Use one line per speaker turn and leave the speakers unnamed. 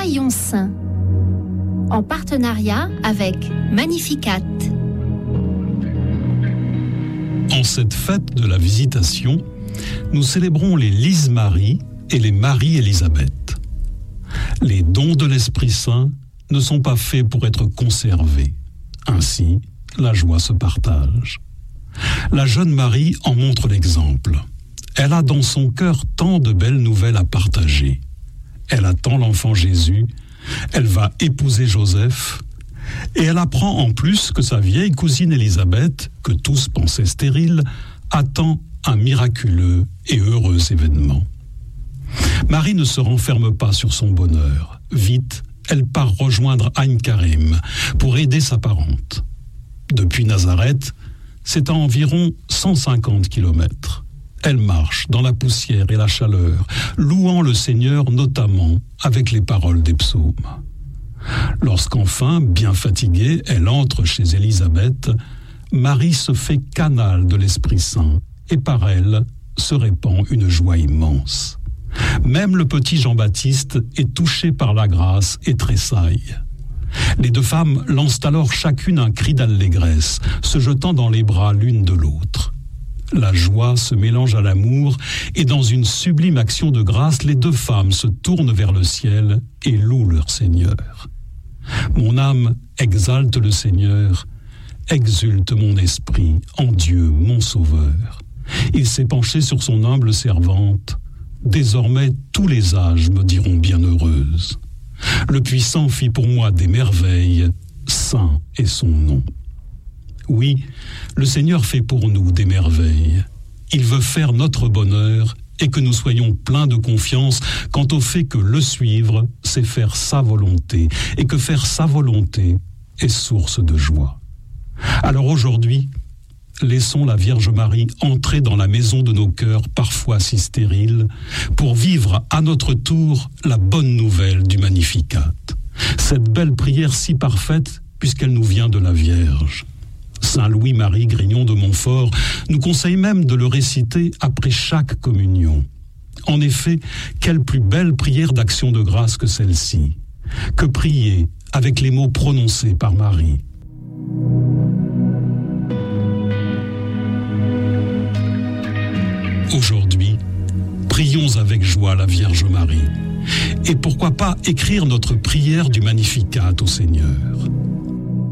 Soyons saints, en partenariat avec Magnificat.
En cette fête de la Visitation, nous célébrons les Lise-Marie et les Marie-Élisabeth. Les dons de l'Esprit Saint ne sont pas faits pour être conservés. Ainsi, la joie se partage. La jeune Marie en montre l'exemple. Elle a dans son cœur tant de belles nouvelles à partager. Elle attend l'enfant Jésus, elle va épouser Joseph, et elle apprend en plus que sa vieille cousine Élisabeth, que tous pensaient stérile, attend un miraculeux et heureux événement. Marie ne se renferme pas sur son bonheur. Vite, elle part rejoindre Aïn Karim pour aider sa parente. Depuis Nazareth, c'est à environ 150 kilomètres. Elle marche dans la poussière et la chaleur, louant le Seigneur notamment avec les paroles des psaumes. Lorsqu'enfin, bien fatiguée, elle entre chez Élisabeth, Marie se fait canal de l'Esprit Saint et par elle se répand une joie immense. Même le petit Jean-Baptiste est touché par la grâce et tressaille. Les deux femmes lancent alors chacune un cri d'allégresse, se jetant dans les bras l'une de l'autre. La joie se mélange à l'amour et dans une sublime action de grâce, les deux femmes se tournent vers le ciel et louent leur Seigneur. Mon âme exalte le Seigneur, exulte mon esprit en Dieu mon Sauveur. Il s'est penché sur son humble servante. Désormais tous les âges me diront bienheureuse. Le Puissant fit pour moi des merveilles, saint est son nom. Oui, le Seigneur fait pour nous des merveilles. Il veut faire notre bonheur et que nous soyons pleins de confiance quant au fait que le suivre, c'est faire sa volonté et que faire sa volonté est source de joie. Alors aujourd'hui, laissons la Vierge Marie entrer dans la maison de nos cœurs parfois si stériles pour vivre à notre tour la bonne nouvelle du Magnificat. Cette belle prière si parfaite puisqu'elle nous vient de la Vierge. Saint Louis-Marie Grignon de Montfort nous conseille même de le réciter après chaque communion. En effet, quelle plus belle prière d'action de grâce que celle-ci, que prier avec les mots prononcés par Marie. Aujourd'hui, prions avec joie la Vierge Marie. Et pourquoi pas écrire notre prière du Magnificat au Seigneur.